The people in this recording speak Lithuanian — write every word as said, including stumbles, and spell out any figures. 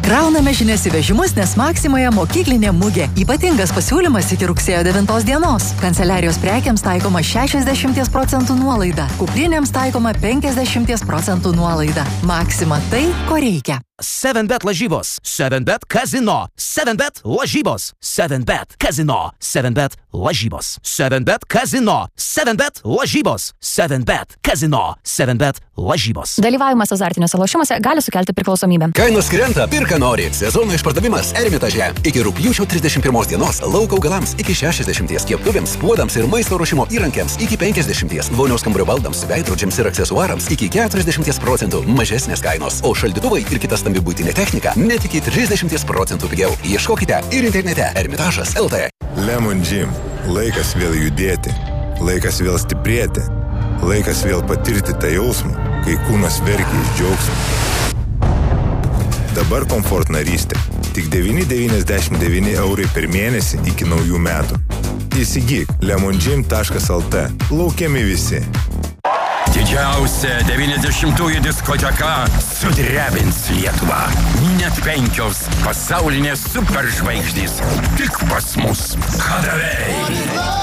Krauname žinias į vežimus, nes Maksimoje mokyklinė mugė. Ypatingas pasiūlymas iki rugsėjo devintos dienos. Kanceliarijos prekiams taikoma šešiasdešimt procentų nuolaida. Kuprinėms taikoma penkiasdešimt procentų nuolaida. Maksima tai, ko reikia. seven bet lažybos, seven bet kazino, seven bet lažybos, seven bet kazino, seven bet lažybos, seven bet kazino, seven bet lažybos, seven bet kazino, seven bet lažybos. Dalyvavimas azartiniuose lošimuose gali sukelti priklausomybę. Kainos krenta, pirka nori. Sezono išpardavimas Ermitaže. Iki rugpjūčio trisdešimt pirmos dienos lauko augalams iki šešiasdešimt, keptuvėms, puodams ir maisto ruošimo įrankiams iki penkiasdešimt, vonios kambario baldams, veidrodžiams ir aksesuarams iki keturiasdešimt procentų mažesnės kainos, o šaldytuvai ir kitas stambi buitinė technika net iki trisdešimt procentų pigiau. Ieškokite ir internete ermitažas taškas lt. Lemon Gym. Laikas vėl judėti. Laikas vėl stiprėti. Laikas vėl patirti tą jausmą, kai kūnas verkia iš džiaugsmo. Dabar komfort narystė. Tik devyni devyniasdešimt devyni eurai per mėnesį iki naujų metų. Įsigyk lemon gym taškas lt. Laukiami visi. Didžiausia devyniasdešimtųjų diskoteka sudrebins Lietuvą. Net penkios pasaulinės superžvaigždės. Tik pas mus. Hadavei.